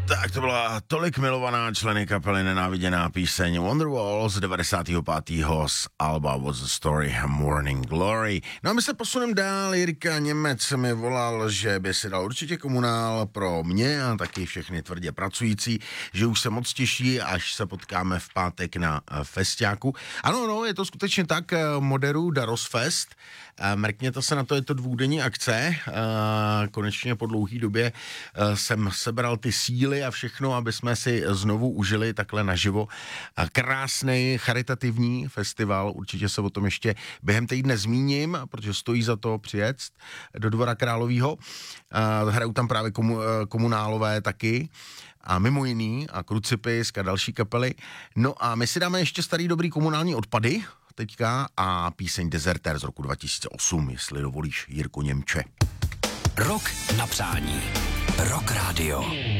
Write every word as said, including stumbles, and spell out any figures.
Tak to byla tolik milovaná členy kapely nenáviděná píseň Wonderwall z devadesátého pátého z alba What's the Story Morning Glory. No a my se posuneme dál. Jirka Němec mi volal, že by si dal určitě komunál pro mě a taky všechny tvrdě pracující, že už se moc těší, až se potkáme v pátek na festiáku. Ano, no, je to skutečně tak, moderu Daros Fest. Mrkněte se na to, je to dvoudenní akce. Konečně po dlouhé době jsem sebral ty síly a všechno, aby jsme si znovu užili takhle naživo. Krásný charitativní festival, určitě se o tom ještě během týdne zmíním, protože stojí za to přijet do Dvora Královýho. Hrajou tam právě komu, komunálové taky a mimo jiný a Krucipis a další kapely. No a my si dáme ještě starý dobrý komunální odpady teďka a píseň Deserter z roku dva tisíce osm, jestli dovolíš, Jirko Němče. Rok na přání. Rock Radio.